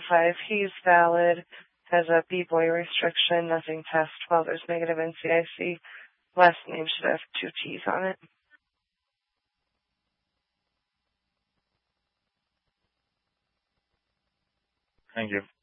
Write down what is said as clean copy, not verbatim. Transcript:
5. He's valid. Has a B-boy restriction, nothing past 12. There's negative NCIC. Last name should have 2 T's on it. Thank you.